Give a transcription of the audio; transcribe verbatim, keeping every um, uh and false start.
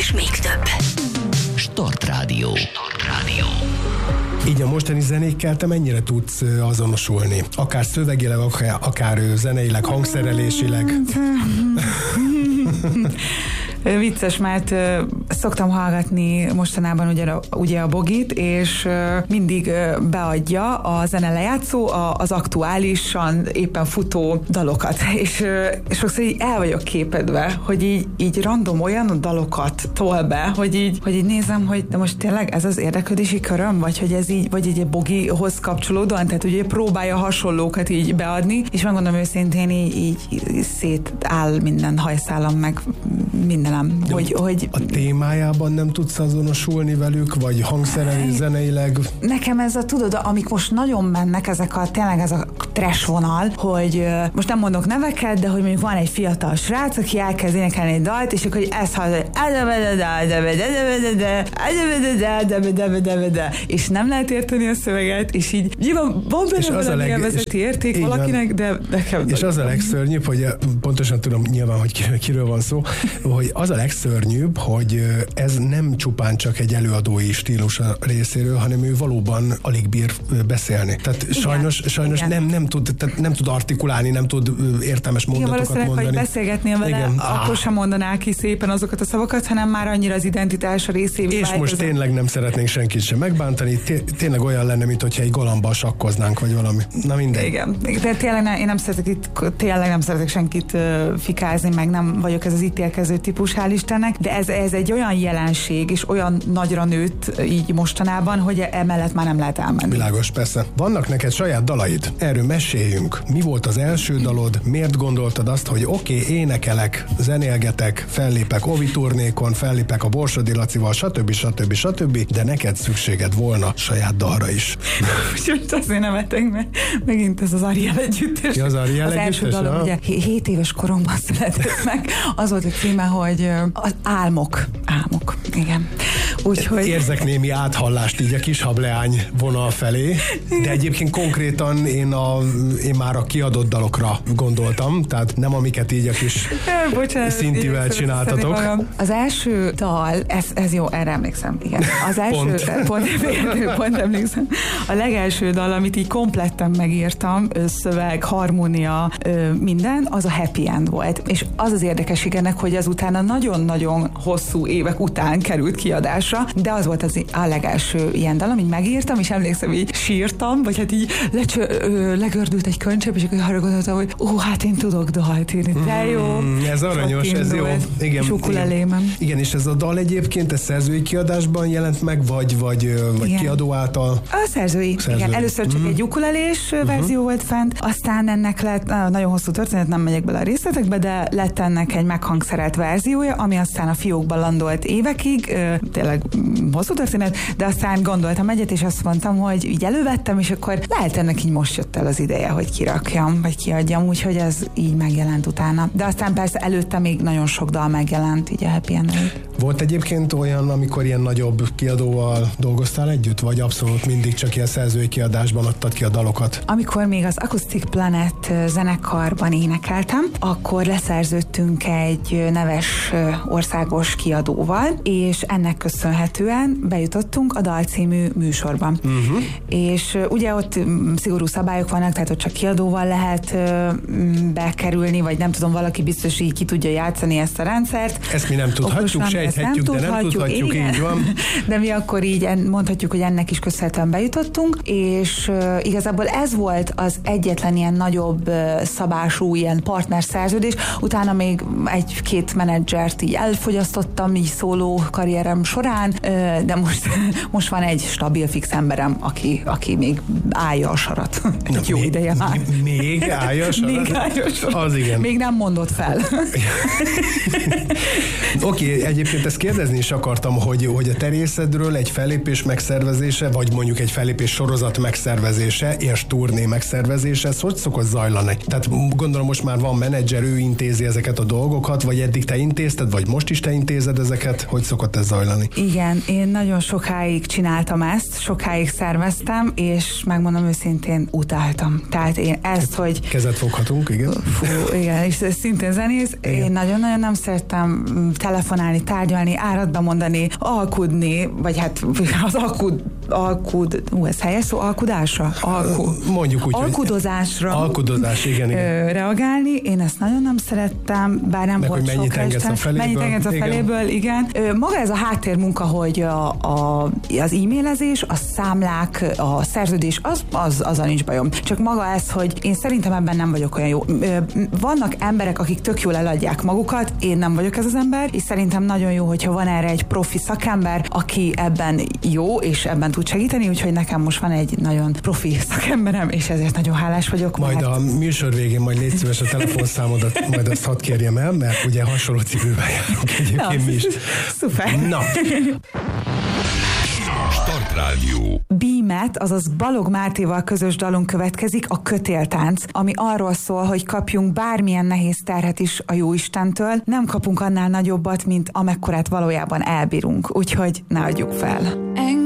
és még több. Start Rádió. Start Rádió. Így a mostani zenékkel te mennyire tudsz azonosulni? Akár szövegileg, akár, akár zeneileg, hangszerelésileg? Vicces, mert uh, szoktam hallgatni mostanában ugye, ugye a Bogit, és uh, mindig uh, beadja a zene lejátszó a, az aktuálisan éppen futó dalokat, és, uh, és sokszor így el vagyok képedve, hogy így, így random olyan dalokat tol be, hogy így, hogy így nézem, hogy de most tényleg ez az érdeklődési köröm, vagy hogy ez így, vagy így egy Bogihoz kapcsolódóan, tehát ugye próbálja hasonlókat így beadni, és megmondom őszintén, így, így, így szétáll minden hajszálam, meg mindenem. Hogy, hogy a témájában nem tudsz azonosulni velük, vagy hangszerelni zeneileg? Nekem ez a, tudod, amik most nagyon mennek, ezek a, tényleg ez a trash vonal, hogy most nem mondok neveket, de hogy mondjuk van egy fiatal srác, aki elkezd énekelni egy dalt, és akkor ezt hallod, és nem lehet érteni a szöveget, és így nyilván van benne a nyelvezeti érték valakinek, de nekem... És az a legszörnyűbb, hogy pontosan tudom nyilván, hogy kiről van szó, hogy az a legszörnyűbb, hogy ez nem csupán csak egy előadói stílus részéről, hanem ő valóban alig bír beszélni. Tehát igen, sajnos, sajnos nem, nem, tud, tehát nem tud artikulálni, nem tud értelmes mondatokat igen, mondani. Ha beszélgetnél vele, igen. akkor sem mondaná ki szépen azokat a szavakat, hanem már annyira az identitása részévé. És most közben. Tényleg nem szeretnénk senkit sem megbántani, tényleg olyan lenne, mint hogyha egy galambal sakkoznánk, vagy valami. Na minden. Igen, de tényleg ne, én nem szeretek itt, tényleg nem szeretek senkit uh, fikázni, meg nem vagyok ez az ítélkező típus, hál' Istennek, de ez, ez egy olyan jelenség, és olyan nagyra nőtt így mostanában, hogy emellett már nem lehet elmenni. Világos, persze. Vannak neked saját dalaid? Erről meséljünk. Mi volt az első dalod? Miért gondoltad azt, hogy oké, okay, énekelek, zenélgetek, fellépek Ovi turnékon, fellépek a Borsodi Lacival, stb. stb. stb. De neked szükséged volna saját dalra is. Most azért nevetek, mert megint ez az Ariel együttes. Ja, az Ariel az együttes? első dalom, ugye hét éves koromban született meg. Az volt a címe, hogy az álmok. Álmok, igen. Úgyhogy... Érzek némi áthallást így a Kishableány vonal felé, de egyébként konkrétan én, a, én már a kiadott dalokra gondoltam, tehát nem amiket így a kis Bocsánat, Szintivel csináltatok. Az első dal, ez, ez jó, erre emlékszem, igen. Az első, pont. Pont, pont emlékszem. A legelső dal, amit így kompletten megírtam, szöveg, harmónia, minden, az a Happy End volt. És az az érdekesség ennek, hogy azután nagyon-nagyon hosszú évek után került kiadásra, de az volt az a legelső ilyen dal, amit megírtam, és emlékszem, így sírtam, vagy hát így lecsö, ö, legördült egy könycsepp, és akkor arra gondoltam, hogy ó, hát én tudok dalt írni, de jó. Mm, ez aranyos, ez jó. Igen, igen. igen, és ez a dal egyébként ez szerzői kiadásban jelent meg, vagy, vagy, vagy kiadó által? A szerzői. szerzői. Igen, először csak mm. egy ukulelés uh-huh. verzió volt fent, aztán ennek lett, nagyon hosszú történet, nem megyek bele a részletekbe, de lett ennek egy meghangszerelt verziója, ami aztán a fiókban landolt évekig, tényleg hosszú történet, de aztán gondoltam egyet, és azt mondtam, hogy így elővettem, és akkor lehet ennek így most jött el az ideje, hogy kirakjam, vagy kiadjam, úgyhogy ez így megjelent utána. De aztán persze előtte még nagyon sok dal megjelent, így a Happy End. Volt egyébként olyan, amikor ilyen nagyobb kiadóval dolgoztál együtt, vagy abszolút mindig csak ilyen szerzői kiadásban adtad ki a dalokat? Amikor még az Acoustic Planet zenekarban énekeltem, akkor leszerződtünk egy neves országos kiadóval, és ennek köszönhetően bejutottunk a Dal című műsorban. Uh-huh. És ugye ott szigorú szabályok vannak, tehát ott csak kiadóval lehet bekerülni, vagy nem tudom, valaki biztos így ki tudja játszani ezt a rendszert. Ezt mi nem tudhatjuk, sejthetjük, de nem tudhatjuk, igen. Így van. De mi akkor így mondhatjuk, hogy ennek is köszönhetően bejutottunk, és igazából ez volt az egyetlen ilyen nagyobb szabású ilyen partnerszerződés. Utána még egy-két menedzsert így elfogyasztottam, így szóló karrierem során, de most, most van egy stabil fix emberem, aki, aki még állja a sarat. Na, jó még, ideje már. Még állja a sarat? Még állja a sarat. Az igen. Még nem mondott fel. Oké, okay, egyébként ezt kérdezni is akartam, hogy, hogy a te részedről egy fellépés megszervezése, vagy mondjuk egy fellépés sorozat megszervezése, és turné megszervezése, ez hogy szokott zajlani? Tehát gondolom most már van menedzser, ő intézi ezeket a dolgokat, vagy eddig te intézted, vagy most is te intézed ezeket? Hogy szokott ez zajlani? Igen, én nagyon sokáig csináltam ezt, sokáig szerveztem, és megmondom őszintén, utáltam. Tehát én ezt, hogy... Kezet foghatunk, igen. Fú, igen, és szintén zenész. Igen. Én nagyon-nagyon nem szerettem telefonálni, tárgyalni, árat bemondani, alkudni, vagy hát az alkud, alkud, ú, ez helyes szó, alkudásra? Alku, Mondjuk úgy, alkudozásra. Alkudozás, igen, igen. Reagálni. Én ezt nagyon nem szerettem, bár nem meg, volt hogy mennyit engedsz a feléből. Mennyit engedsz a feléből, igen. igen. Maga ez a háttérmunka, hogy a, a, az e-mailezés, a számlák, a szerződés, az, az, azzal nincs bajom. Csak maga ez, hogy én szerintem ebben nem vagyok olyan jó. Vannak emberek, akik tök jól eladják magukat, én nem vagyok ez az ember, és szerintem nagyon jó, hogyha van erre egy profi szakember, aki ebben jó, és ebben tud segíteni, úgyhogy nekem most van egy nagyon profi szakemberem, és ezért nagyon hálás vagyok. Majd mert... a műsor végén majd légy szíves a telefonszámodat, majd azt hadd kérjem el, mert ugye hasonló cipőben járunk egyébként mi is. Szuper. Na. Startrádió. Bímet, azaz Balog Mártéval közös dalunk következik, a Kötéltánc, ami arról szól, hogy kapjunk bármilyen nehéz terhet is a Jóistentől, nem kapunk annál nagyobbat, mint amekkorát valójában elbírunk, úgyhogy ne adjuk fel.